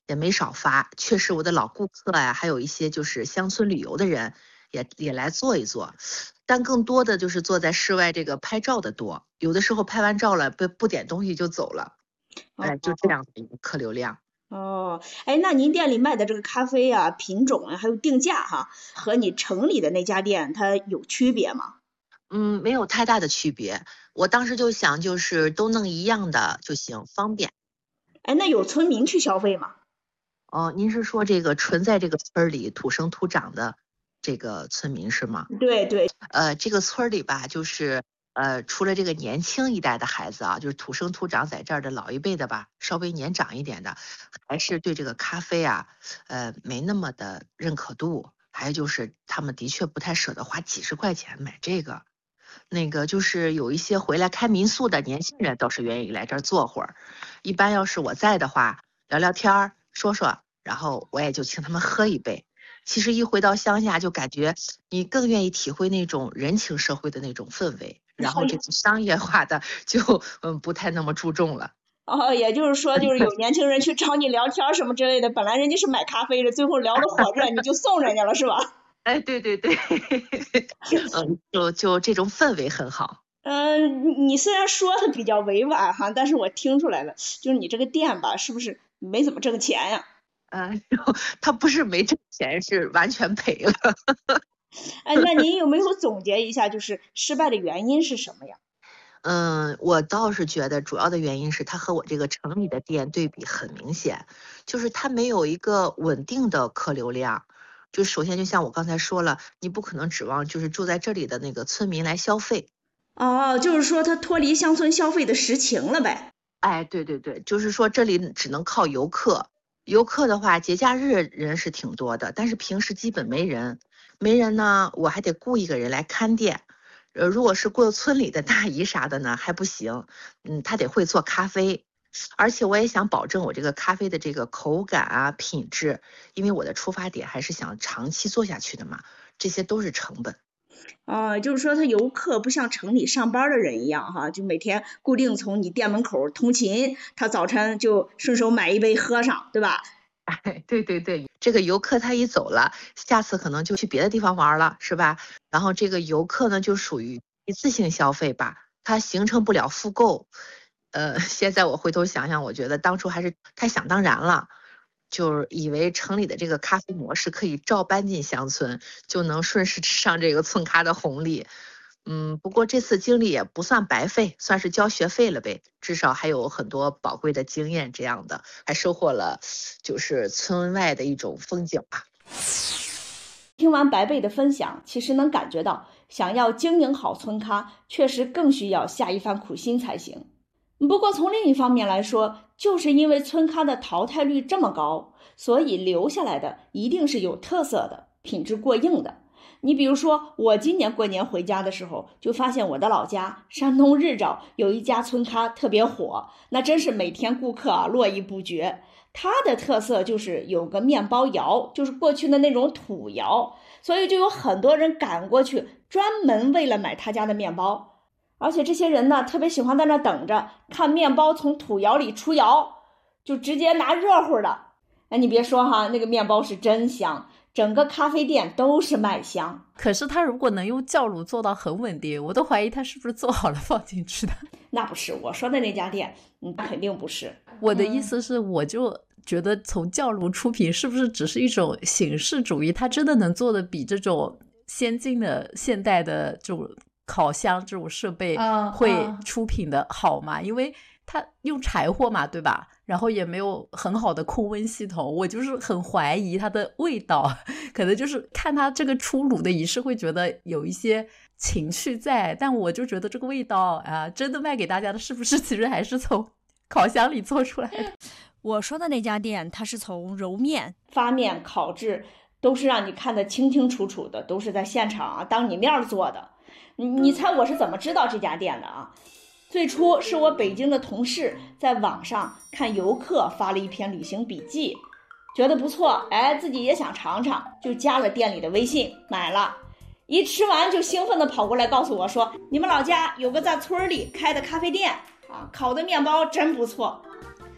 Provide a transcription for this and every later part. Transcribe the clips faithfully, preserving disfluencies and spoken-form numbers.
也没少发，确实我的老顾客呀、还有一些就是乡村旅游的人也也来坐一坐，但更多的就是坐在室外这个拍照的多，有的时候拍完照了不不点东西就走了，哎，就这样的一个客流量。 哦，哎，那您店里卖的这个咖啡啊，品种啊，还有定价哈，和你城里的那家店它有区别吗？ 嗯，没有太大的区别。我当时就想，就是都弄一样的就行，方便。 哎，那有村民去消费吗？ 哦，您是说这个纯在这个村里土生土长的这个村民是吗？ 对对， 呃，这个村里吧，就是呃，除了这个年轻一代的孩子啊，就是土生土长在这儿的老一辈的吧，稍微年长一点的，还是对这个咖啡啊，呃，没那么的认可度。还有就是他们的确不太舍得花几十块钱买这个。那个就是有一些回来开民宿的年轻人倒是愿意来这儿坐会儿，一般要是我在的话，聊聊天儿，说说，然后我也就请他们喝一杯。其实一回到乡下，就感觉你更愿意体会那种人情社会的那种氛围，然后这种商业化的就嗯不太那么注重了。 哦，也就是说，就是有年轻人去找你聊天什么之类的，本来人家是买咖啡的，最后聊得火热，你就送人家了是吧？ 哎，对对对，嗯，就就这种氛围很好。 嗯，你虽然说的比较委婉哈，但是我听出来了，就是你这个店吧，是不是没怎么挣钱呀？ 嗯，他不是没挣钱，是完全赔了。 哎，那您有没有总结一下，就是失败的原因是什么呀？ 嗯，我倒是觉得主要的原因是它和我这个城里的店对比很明显，就是它没有一个稳定的客流量。就首先就像我刚才说了，你不可能指望就是住在这里的那个村民来消费。 哦，就是说他脱离乡村消费的实情了呗。 哎，对对对，就是说这里只能靠游客。游客的话，节假日人是挺多的，但是平时基本没人。没人呢，我还得雇一个人来看店。呃，如果是过村里的大姨啥的呢，还不行。嗯，他得会做咖啡，而且我也想保证我这个咖啡的这个口感啊、品质，因为我的出发点还是想长期做下去的嘛，这些都是成本。 哦，就是说他游客不像城里上班的人一样哈，就每天固定从你店门口通勤，他早晨就顺手买一杯喝上，对吧？ 哎，对对对，这个游客他一走了，下次可能就去别的地方玩了，是吧？然后这个游客呢，就属于一次性消费吧，它形成不了复购。呃，现在我回头想想，我觉得当初还是太想当然了，就是以为城里的这个咖啡模式可以照搬进乡村，就能顺势吃上这个村咖的红利。嗯，不过这次经历也不算白费，算是交学费了呗，至少还有很多宝贵的经验，这样的还收获了就是村外的一种风景吧。 听完白贝的分享，其实能感觉到，想要经营好村咖，确实更需要下一番苦心才行。不过从另一方面来说，就是因为村咖的淘汰率这么高，所以留下来的一定是有特色的、品质过硬的。你比如说，我今年过年回家的时候，就发现我的老家山东日照有一家村咖特别火，那真是每天顾客啊络绎不绝。它的特色就是有个面包窑，就是过去的那种土窑，所以就有很多人赶过去，专门为了买他家的面包。而且这些人呢，特别喜欢在那等着看面包从土窑里出窑，就直接拿热乎的。哎，你别说哈，那个面包是真香，整个咖啡店都是麦香。 可是他如果能用酵乳做到很稳定，我都怀疑他是不是做好了放进去的。 那不是我说的那家店，嗯，肯定不是。 我的意思是，我就觉得从酵乳出品是不是只是一种形式主义？它真的能做的比这种先进的现代的这种烤箱这种设备会出品的好吗？因为它用柴火嘛，对吧？然后也没有很好的控温系统，我就是很怀疑它的味道。可能就是看它这个出炉的仪式会觉得有一些情绪在，但我就觉得这个味道啊，真的卖给大家的是不是其实还是从烤箱里做出来的？ 我说的那家店，它是从揉面、 发面、烤制，都是让你看得清清楚楚的，都是在现场啊当你面做的。你你猜我是怎么知道这家店的啊？最初是我北京的同事在网上看游客发了一篇旅行笔记，觉得不错，哎，自己也想尝尝，就加了店里的微信买了。一吃完就兴奋地跑过来告诉我说，你们老家有个在村里开的咖啡店啊，烤的面包真不错。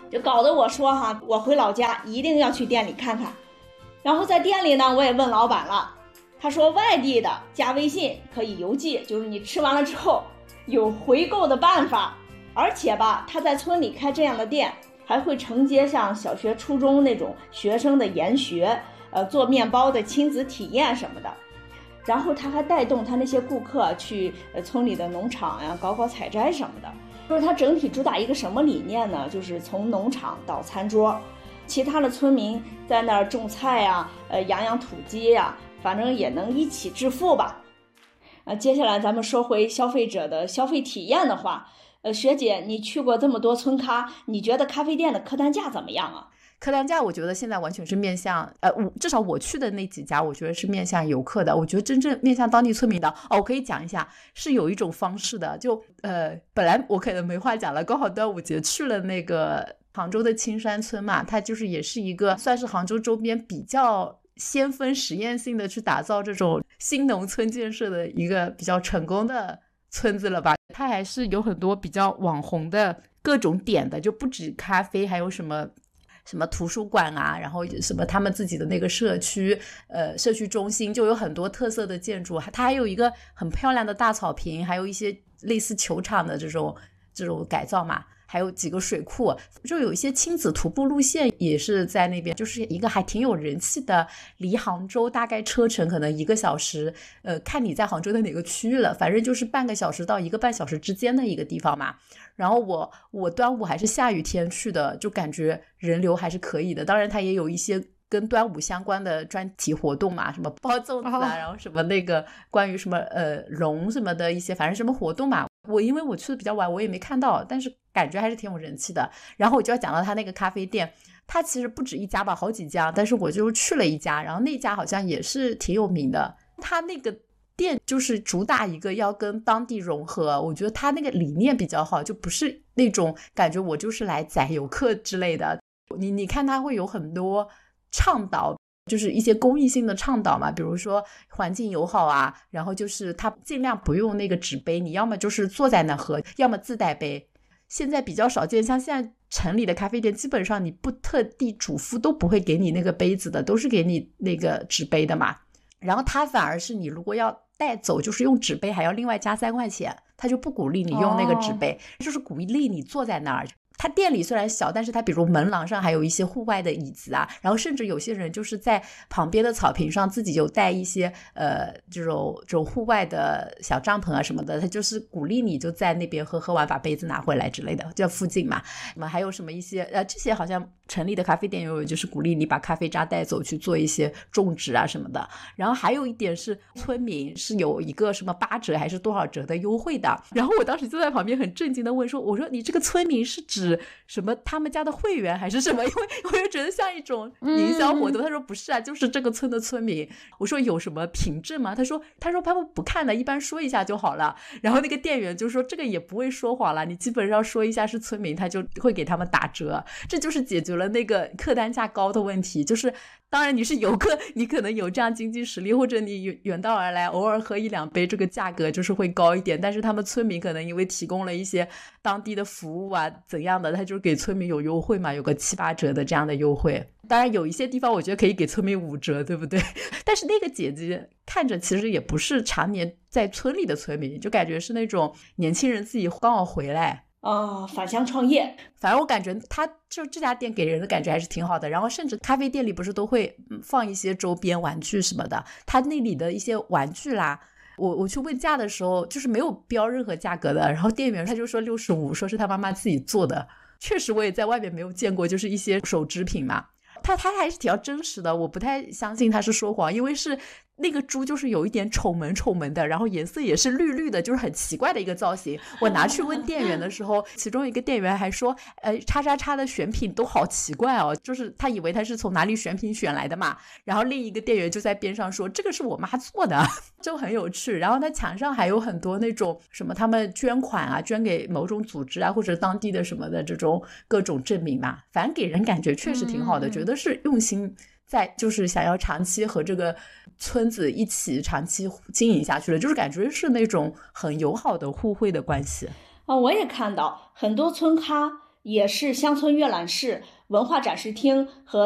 就搞得我说哈，我回老家一定要去店里看看。然后在店里呢，我也问老板了，他说外地的加微信可以邮寄，就是你吃完了之后有回购的办法，而且吧，他在村里开这样的店，还会承接像小学、初中那种学生的研学，呃，做面包的亲子体验什么的。然后他还带动他那些顾客去呃村里的农场呀、啊、搞搞采摘什么的。就是他整体主打一个什么理念呢？就是从农场到餐桌，其他的村民在那儿种菜呀、呃养养土鸡呀，反正也能一起致富吧。呃，接下来咱们说回消费者的消费体验的话，呃，学姐你去过这么多村咖，你觉得咖啡店的客单价怎么样啊？ 客单价我觉得现在完全是面向呃，我至少我去的那几家我觉得是面向游客的，我觉得真正面向当地村民的哦，我可以讲一下，是有一种方式的，就呃，本来我可能没话讲了，刚好端午节去了那个杭州的青山村嘛，它就是也是一个算是杭州周边比较先锋实验性的去打造这种新农村建设的一个比较成功的村子了吧。它还是有很多比较网红的各种点的，就不止咖啡，还有什么什么图书馆啊，然后什么他们自己的那个社区呃，社区中心就有很多特色的建筑，它还有一个很漂亮的大草坪，还有一些类似球场的这种这种改造嘛，还有几个水库，就有一些亲子徒步路线也是在那边，就是一个还挺有人气的，离杭州大概车程可能一个小时，呃，看你在杭州的哪个区域了，反正就是半个小时到一个半小时之间的一个地方嘛。然后我我端午还是下雨天去的，就感觉人流还是可以的，当然它也有一些跟端午相关的专题活动嘛，什么包粽子啊、哦、然后什么那个关于什么呃龙什么的一些反正什么活动嘛，我因为我去的比较晚我也没看到，但是感觉还是挺有人气的。然后我就要讲到他那个咖啡店，他其实不止一家吧，好几家，但是我就去了一家，然后那家好像也是挺有名的，他那个店就是主打一个要跟当地融合，我觉得他那个理念比较好，就不是那种感觉我就是来载游客之类的。你你看他会有很多倡导，就是一些公益性的倡导嘛，比如说环境友好啊，然后就是他尽量不用那个纸杯，你要么就是坐在那喝，要么自带杯。现在比较少见，像现在城里的咖啡店基本上你不特地嘱咐都不会给你那个杯子的，都是给你那个纸杯的嘛。然后他反而是你如果要带走就是用纸杯还要另外加三块钱，他就不鼓励你用那个纸杯、哦、就是鼓励你坐在那儿。他店里虽然小，但是他比如门廊上还有一些户外的椅子啊，然后甚至有些人就是在旁边的草坪上自己有带一些呃这种这种户外的小帐篷啊什么的，他就是鼓励你就在那边喝，喝完把杯子拿回来之类的，就附近嘛。那么还有什么一些呃这些好像城里的咖啡店有，就是鼓励你把咖啡渣带走去做一些种植啊什么的。然后还有一点是村民是有一个什么八折还是多少折的优惠的，然后我当时就在旁边很震惊的问说，我说你这个村民是指什么他们家的会员还是什么？因为我就觉得像一种营销活动、嗯、他说不是啊，就是这个村的村民。我说有什么凭证吗？他说他说他们不看的，一般说一下就好了。然后那个店员就说这个也不会说谎了，你基本上说一下是村民他就会给他们打折，这就是解决了那个客单价高的问题。就是当然你是游客，你可能有这样经济实力，或者你远道而来偶尔喝一两杯，这个价格就是会高一点，但是他们村民可能因为提供了一些当地的服务啊怎样的，他就给村民有优惠嘛，有个七八折的这样的优惠。当然有一些地方我觉得可以给村民五折，对不对？但是那个姐姐看着其实也不是常年在村里的村民，就感觉是那种年轻人自己刚好回来啊、哦，返乡创业。 反正我感觉他就这家店给人的感觉还是挺好的，然后甚至咖啡店里不是都会放一些周边玩具什么的，他那里的一些玩具啦，我我去问价的时候就是没有标任何价格的，然后店员他就说六十五，说是他妈妈自己做的。确实我也在外面没有见过，就是一些手织品嘛，他他还是比较真实的，我不太相信他是说谎，因为是那个猪就是有一点丑萌丑萌的，然后颜色也是绿绿的，就是很奇怪的一个造型。我拿去问店员的时候，其中一个店员还说呃，叉叉叉的选品都好奇怪哦，就是他以为他是从哪里选品选来的嘛。然后另一个店员就在边上说这个是我妈做的，就很有趣。然后他墙上还有很多那种什么他们捐款啊，捐给某种组织啊，或者当地的什么的这种各种证明嘛，反正给人感觉确实挺好的、嗯、觉得是用心在就是想要长期和这个村子一起长期经营下去的，就是感觉是那种很友好的互惠的关系啊。我也看到很多村咖也是乡村阅览室、文化展示厅和